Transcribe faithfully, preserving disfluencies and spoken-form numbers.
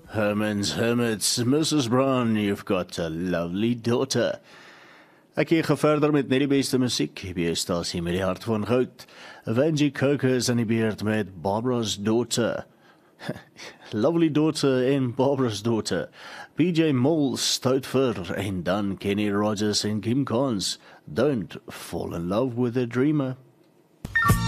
Herman's Hermits, Missus Brown, you've got a lovely daughter. Ek hier verder met net die beste musiek, die stasie met die hart van goud. Vanjie Koker is aan die beurt met Barbara's Daughter. Lovely Daughter en Barbara's Daughter. P J Moll, Stoutfer en dan Kenny Rogers en Kim Carnes. Don't fall in love with a dreamer.